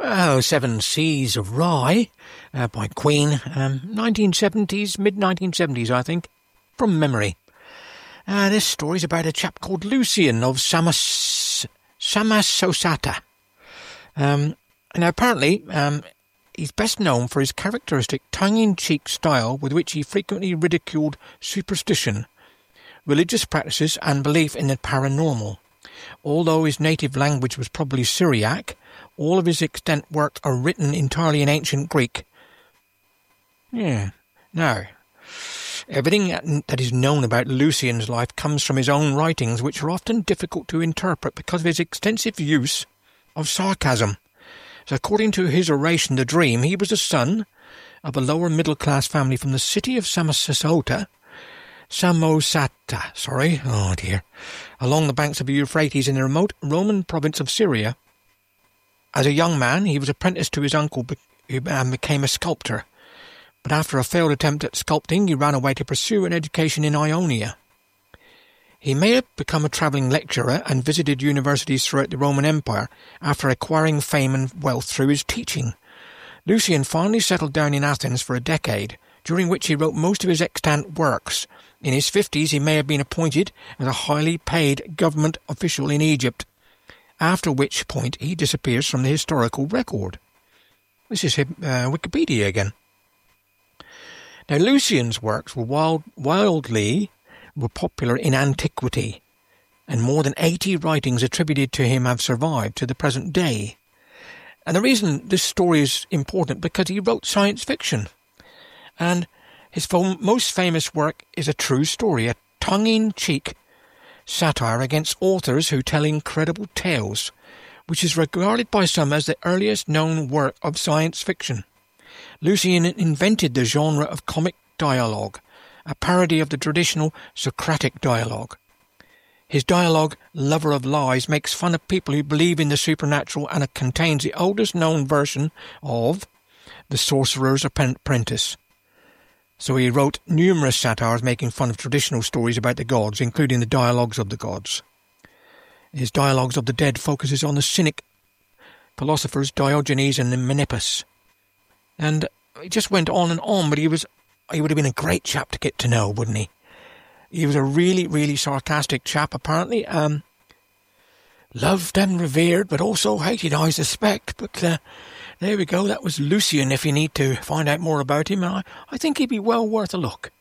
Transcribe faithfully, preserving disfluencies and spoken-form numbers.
Oh, Seven Seas of Rye uh, by Queen, um, nineteen seventies, mid nineteen seventies, I think, from memory. Uh, this story's about a chap called Lucian of Samas Samosata. Um, now, apparently, um, he's best known for his characteristic tongue-in-cheek style with which he frequently ridiculed superstition, religious practices and belief in the paranormal. Although his native language was probably Syriac, all of his extant works are written entirely in ancient Greek. Yeah. Now, everything that is known about Lucian's life comes from his own writings, which are often difficult to interpret because of his extensive use of sarcasm. So according to his oration, The Dream, he was the son of a lower middle-class family from the city of Samosata, Samosata, sorry, oh dear, along the banks of the Euphrates in the remote Roman province of Syria. As a young man, he was apprenticed to his uncle and became a sculptor. But after a failed attempt at sculpting, he ran away to pursue an education in Ionia. He may have become a travelling lecturer and visited universities throughout the Roman Empire after acquiring fame and wealth through his teaching. Lucian finally settled down in Athens for a decade, during which he wrote most of his extant works. In his fifties, he may have been appointed as a highly paid government official in Egypt, after which point he disappears from the historical record. This is uh, Wikipedia again. Now, Lucian's works were wild, wildly were popular in antiquity, and more than eighty writings attributed to him have survived to the present day. And the reason this story is important because he wrote science fiction, and his most famous work is a true story, a tongue-in-cheek satire against authors who tell incredible tales, which is regarded by some as the earliest known work of science fiction. Lucian invented the genre of comic dialogue, a parody of the traditional Socratic dialogue. His dialogue, Lover of Lies, makes fun of people who believe in the supernatural, and it contains the oldest known version of The Sorcerer's Apprentice. So he wrote numerous satires making fun of traditional stories about the gods, including the dialogues of the gods. His Dialogues of the Dead focuses on the Cynic philosophers Diogenes and Menippus. And he just went on and on, but he was he would have been a great chap to get to know, wouldn't he? He was a really, really sarcastic chap, apparently. Um, loved and revered, but also hated, I suspect. But uh, there we go. That was Lucian, if you need to find out more about him. And I, I think he'd be well worth a look.